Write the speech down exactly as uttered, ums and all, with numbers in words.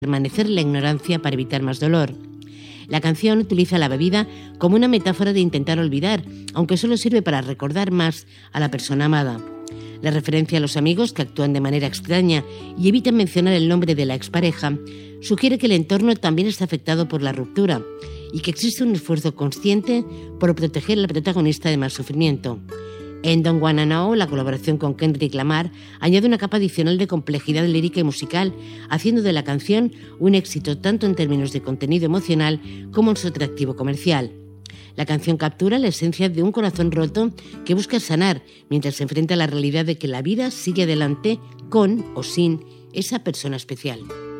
permanecer en la ignorancia para evitar más dolor. La canción utiliza la bebida como una metáfora de intentar olvidar, aunque solo sirve para recordar más a la persona amada. La referencia a los amigos que actúan de manera extraña y evitan mencionar el nombre de la expareja sugiere que el entorno también está afectado por la ruptura y que existe un esfuerzo consciente por proteger al protagonista de más sufrimiento. En Don't Wanna Know, la colaboración con Kendrick Lamar añade una capa adicional de complejidad lírica y musical, haciendo de la canción un éxito tanto en términos de contenido emocional como en su atractivo comercial. La canción captura la esencia de un corazón roto que busca sanar mientras se enfrenta a la realidad de que la vida sigue adelante con o sin esa persona especial.